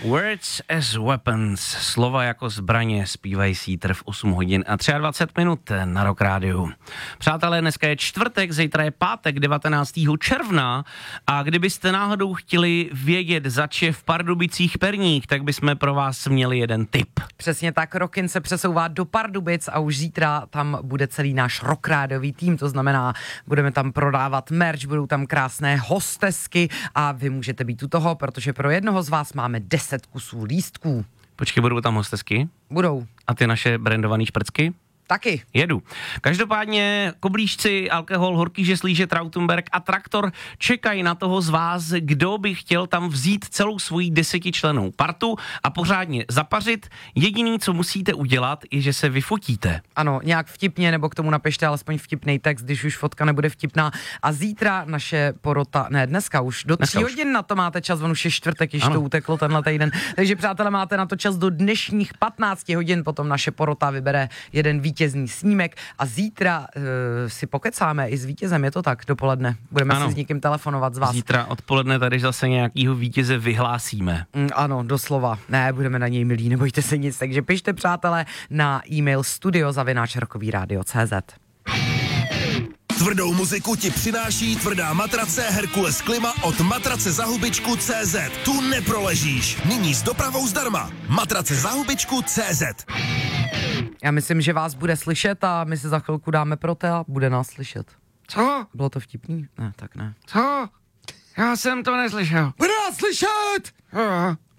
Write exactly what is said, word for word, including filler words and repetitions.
Words as weapons, slova jako zbraně, zpívají Seether v osm hodin a dvacet tři minut na Rock Rádiu. Přátelé, dneska je čtvrtek, zítra je pátek devatenáctého června a kdybyste náhodou chtěli vědět, zač je v Pardubicích perník, tak bychom pro vás měli jeden tip. Přesně tak, Rockin se přesouvá do Pardubic a už zítra tam bude celý náš Rock Rádiový tým, to znamená, budeme tam prodávat merch, budou tam krásné hostesky a vy můžete být u toho, protože pro jednoho z vás máme deset kusů lístků. Počkej, budou tam hostesky? Budou. A ty naše brandovaný šprcky? Taky. Jedu. Každopádně koblížci, alkohol, horký žeslíže, Trautenberg a traktor čekají na toho z vás, kdo by chtěl tam vzít celou svoji desetičlennou partu a pořádně zapařit. Jediný, co musíte udělat, je, že se vyfotíte. Ano, nějak vtipně, nebo k tomu napište alespoň vtipný text, když už fotka nebude vtipná. A zítra naše porota, ne, dneska už, do tří hodin na to máte čas, on už je čtvrtek, již to uteklo tenhle týden. Takže přátelé, máte na to čas do dnešních patnácti hodin, potom naše porota vybere jeden vítězný snímek a zítra uh, si pokecáme i s vítězem, je to tak, dopoledne. Budeme ano. si s někým telefonovat z vás. Zítra odpoledne tady zase nějakýho vítěze vyhlásíme. Mm, ano, doslova. Ne, budeme na něj milí, nebojte se nic. Takže pište, přátelé, na e-mail studio zavináč rokový rádio tečka cé zet. Tvrdou muziku ti přináší tvrdá matrace Herkules Klima od matrace za hubičku tečka cé zet. Tu neproležíš. Nyní s dopravou zdarma. Matrace za hubičku tečka cé zet. Já myslím, že vás bude slyšet a my se za chvilku dáme pro té a bude nás slyšet. Co? Bylo to vtipný? Ne, tak ne. Co? Já jsem to neslyšel. Bude nás slyšet! Uh.